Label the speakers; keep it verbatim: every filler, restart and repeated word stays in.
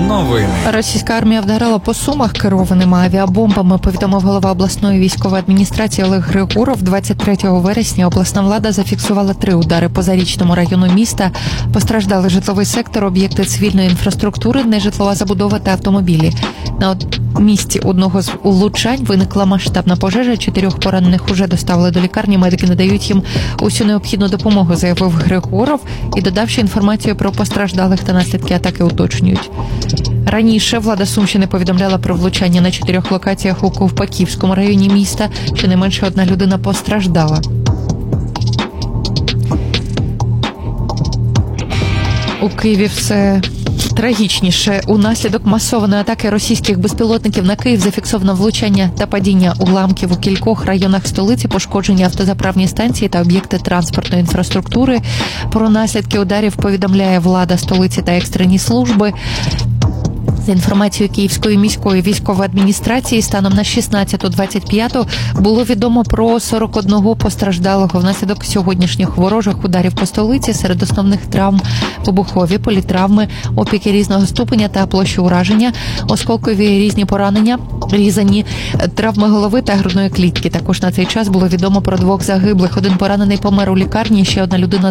Speaker 1: Новини.
Speaker 2: Російська армія вдарила по Сумах керованими авіабомбами, повідомив голова обласної військової адміністрації Олег Григоров. двадцять третього вересня обласна влада зафіксувала три удари по Зарічному району міста. Постраждали житловий сектор, об'єкти цивільної інфраструктури, нежитлова забудова та автомобілі. На місці одного з влучань виникла масштабна пожежа. Чотирьох поранених уже доставили до лікарні. Медики надають їм усю необхідну допомогу, заявив Григоров і додав, що інформацію про постраждалих та наслідки атаки уточнюють. Раніше влада Сумщини повідомляла про влучання на чотирьох локаціях у Ковпаківському районі міста. Щонайменше одна людина постраждала. У Києві все трагічніше. Унаслідок масованої атаки російських безпілотників на Київ зафіксовано влучання та падіння уламків у кількох районах столиці, пошкоджені автозаправні станції та об'єкти транспортної інфраструктури. Про наслідки ударів повідомляє влада столиці та екстрені служби. За інформацією Київської міської військової адміністрації, станом на шістнадцята двадцять п'ята було відомо про сорок одного постраждалого внаслідок сьогоднішніх ворожих ударів по столиці. Серед основних травм – вибухові, політравми, опіки різного ступеня та площі ураження, осколкові різні поранення, різані травми голови та грудної клітки. Також на цей час було відомо про двох загиблих. Один поранений помер у лікарні, ще одна людина